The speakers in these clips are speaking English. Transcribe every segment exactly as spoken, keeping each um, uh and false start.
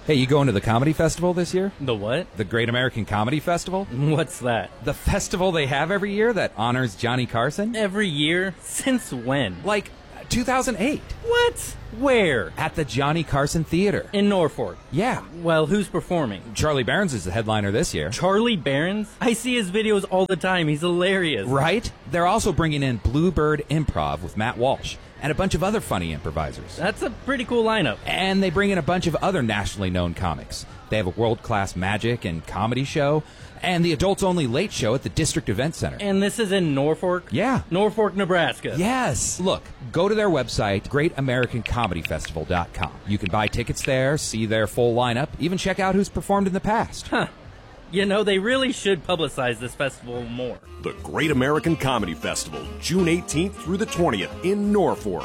Hey, you going to the comedy festival this year? The what? The Great American Comedy Festival? What's that? The festival they have every year that honors Johnny Carson? Every year? Since when? Like two thousand eight. What? Where? At the Johnny Carson Theater. In Norfolk. Yeah. Well, who's performing? Charlie Barons is the headliner this year. Charlie Barons? I see his videos all the time. He's hilarious. Right? They're also bringing in Bluebird Improv with Matt Walsh and a bunch of other funny improvisers. That's a pretty cool lineup. And they bring in a bunch of other nationally known comics. They have a world-class magic and comedy show, and the adults-only late show at the District Event Center. And this is in Norfolk? Yeah. Norfolk, Nebraska. Yes. Look, go to their website, great american comedy festival dot com. You can buy tickets there, see their full lineup, even check out who's performed in the past. Huh. You know, they really should publicize this festival more. The Great American Comedy Festival, June eighteenth through the twentieth in Norfolk.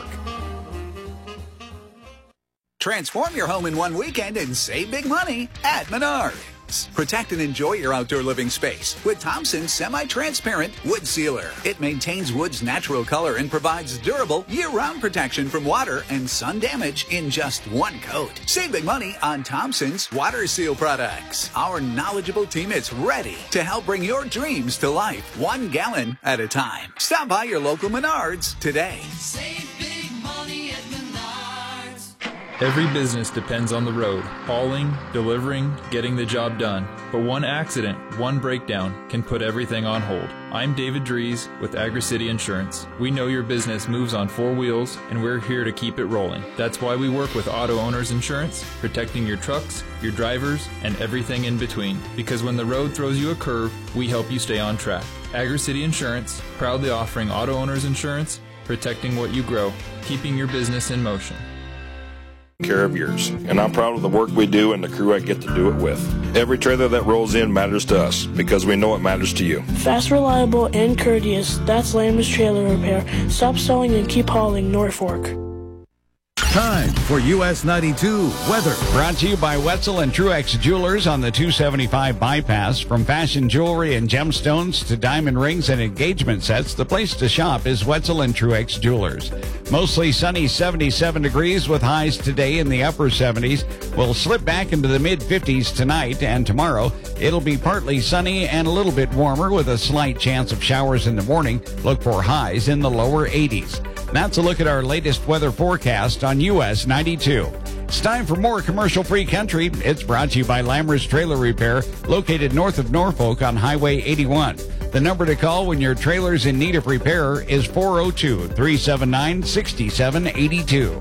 Transform your home in one weekend and save big money at Menards. Protect and enjoy your outdoor living space with Thompson's semi-transparent wood sealer. It maintains wood's natural color and provides durable year-round protection from water and sun damage in just one coat. Save big money on Thompson's water seal products. Our knowledgeable team is ready to help bring your dreams to life, one gallon at a time. Stop by your local Menards today. Save big money at Menards. Every business depends on the road, hauling, delivering, getting the job done. But one accident, one breakdown, can put everything on hold. I'm David Dries with AgriCity Insurance. We know your business moves on four wheels, and we're here to keep it rolling. That's why we work with Auto Owners Insurance, protecting your trucks, your drivers, and everything in between. Because when the road throws you a curve, we help you stay on track. AgriCity Insurance, proudly offering Auto Owners Insurance, protecting what you grow, keeping your business in motion. Care of yours, and I'm proud of the work we do and the crew I get to do it with. Every trailer that rolls in matters to us because we know it matters to you. Fast, reliable, and courteous. That's Lamb's Trailer Repair. Stop selling and keep hauling, Norfolk. Time for U S ninety-two weather. Brought to you by Wetzel and Truex Jewelers on the two seventy-five bypass. From fashion jewelry and gemstones to diamond rings and engagement sets, the place to shop is Wetzel and Truex Jewelers. Mostly sunny, seventy-seven degrees with highs today in the upper seventies. We'll slip back into the mid fifties tonight, and tomorrow it'll be partly sunny and a little bit warmer with a slight chance of showers in the morning. Look for highs in the lower eighties. That's a look at our latest weather forecast on U S ninety-two. It's time for more commercial-free country. It's brought to you by Lammer's Trailer Repair, located north of Norfolk on Highway eighty-one. The number to call when your trailer's in need of repair is four oh two, three seven nine, six seven eight two.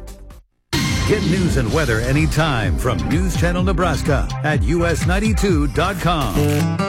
Get news and weather anytime from News Channel Nebraska at U S ninety-two dot com.